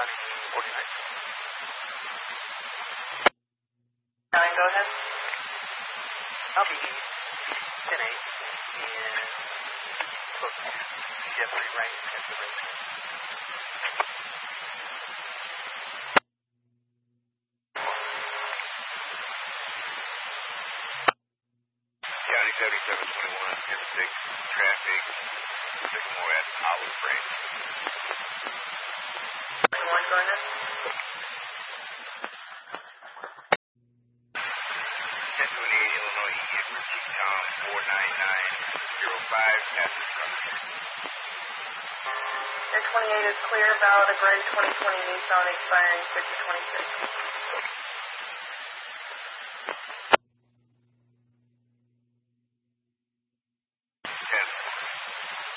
County, 49. 9, go ahead. I'll be 10-8 and close to Jeffrey Rank at the race. County 7721, 10-6, traffic, Sycamore at Olive Branch. 21, go ahead. 1028, Illinois, Edward G. Tom, 49905, passenger coverage. 1028 is clear, valid, a gray 2020 Nissan expiring 5026.